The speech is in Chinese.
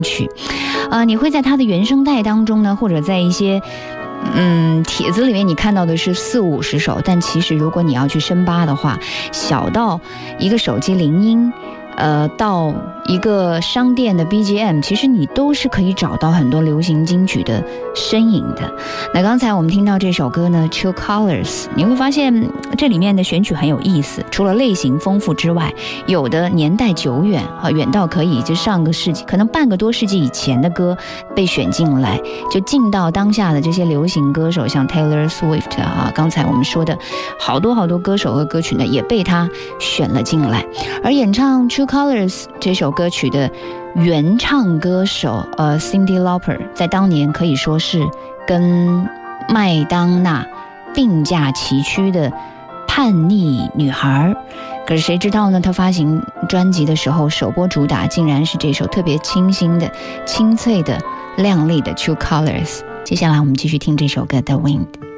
曲。你会在它的原声带当中呢，或者在一些帖子里面你看到的是40-50首，但其实如果你要去深扒的话，小到一个手机铃音，到一个商店的 BGM， 其实你都是可以找到很多流行金曲的身影的。那刚才我们听到这首歌呢 True Colors， 你会发现这里面的选曲很有意思，除了类型丰富之外，有的年代久远远到可以就上个世纪，可能半个多世纪以前的歌被选进来，就进到当下的这些流行歌手，像 Taylor Swift 刚才我们说的好多歌手和歌曲呢也被他选了进来。而演唱 True Colors 这首歌曲的原唱歌手Cyndi Lauper 在当年可以说是跟麦当娜并驾齐驱的叛逆女孩。可是谁知道呢，她发行专辑的时候首播主打竟然是这首特别清新的清脆的亮丽的 True Colors。接下来我们继续听这首歌 The Wind。